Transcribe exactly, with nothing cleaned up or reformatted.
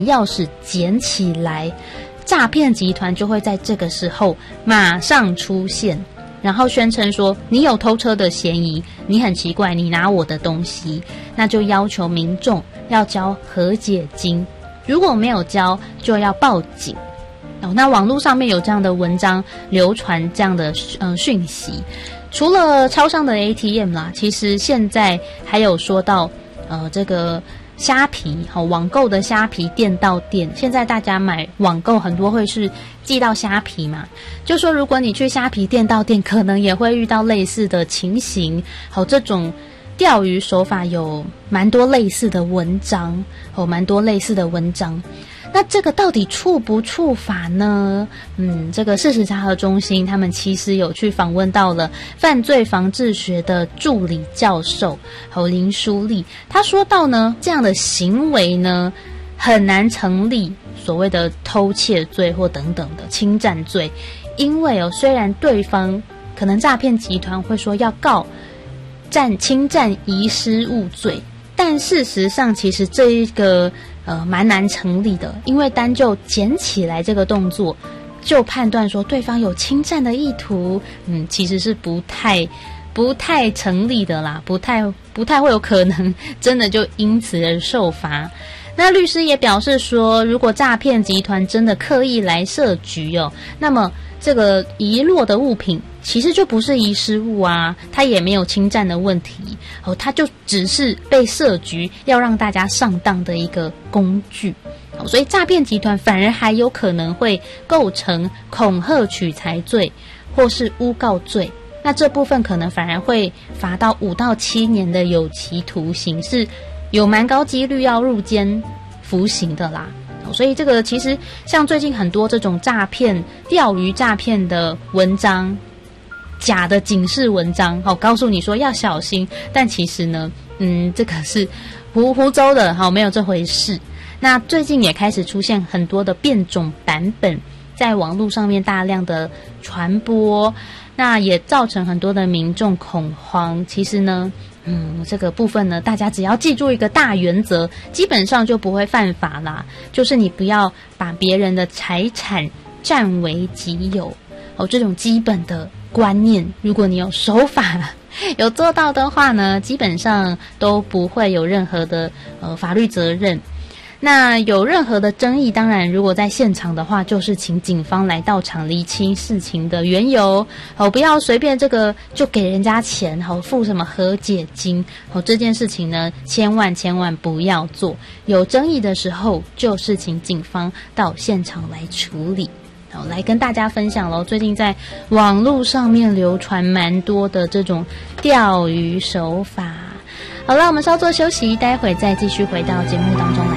钥匙捡起来，诈骗集团就会在这个时候马上出现，然后宣称说你有偷车的嫌疑，你很奇怪，你拿我的东西，那就要求民众要交和解金，如果没有交就要报警。哦，那网络上面有这样的文章流传这样的呃讯息，除了超商的 A T M 啦，其实现在还有说到呃这个虾皮，好、哦、网购的虾皮店到店，现在大家买网购很多会是寄到虾皮嘛，就说如果你去虾皮店到店，可能也会遇到类似的情形。好、哦，这种钓鱼手法有蛮多类似的文章，哦，蛮多类似的文章。那这个到底触不触法呢？嗯，这个事实查核中心他们其实有去访问到了犯罪防治学的助理教授侯林书立，他说到呢，这样的行为呢很难成立所谓的偷窃罪或等等的侵占罪，因为哦，虽然对方可能诈骗集团会说要告占侵占遗失物罪，但事实上其实这一个呃，蛮难成立的，因为单就捡起来这个动作，就判断说对方有侵占的意图，嗯，其实是不太不太成立的啦，不太不太会有可能真的就因此而受罚。那律师也表示说，如果诈骗集团真的刻意来设局哦，那么这个遗落的物品其实就不是遗失物啊，它也没有侵占的问题哦，它就只是被设局要让大家上当的一个工具哦，所以诈骗集团反而还有可能会构成恐吓取财罪或是诬告罪，那这部分可能反而会罚到五到七年的有期徒刑，是有蛮高几率要入监服刑的啦。所以这个其实像最近很多这种诈骗钓鱼诈骗的文章，假的警示文章，好、哦、告诉你说要小心，但其实呢嗯这个是胡胡诌的，好、哦、没有这回事。那最近也开始出现很多的变种版本在网络上面大量的传播，那也造成很多的民众恐慌。其实呢嗯，这个部分呢，大家只要记住一个大原则，基本上就不会犯法啦。就是你不要把别人的财产占为己有哦，这种基本的观念，如果你有守法有做到的话呢，基本上都不会有任何的呃法律责任。那有任何的争议，当然如果在现场的话，就是请警方来到场厘清事情的缘由哦，不要随便这个就给人家钱哦，付什么和解金哦，这件事情呢千万千万不要做。有争议的时候，就是请警方到现场来处理。好，来跟大家分享咯，最近在网络上面流传蛮多的这种钓鱼手法。好了，我们稍作休息，待会再继续回到节目当中。